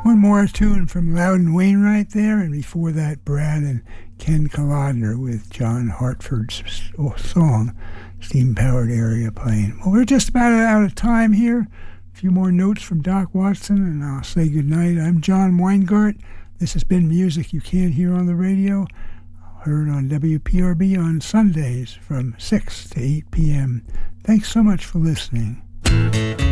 One more tune from Loudon Wainwright there, and before that, Brad and Ken Kolodner with John Hartford's song, Steam-Powered Area Plane. Well, we're just about out of time here. A few more notes from Doc Watson, and I'll say goodnight. I'm John Weingart. This has been Music You Can't Hear on the Radio, heard on WPRB on Sundays from 6 to 8 p.m. Thanks so much for listening.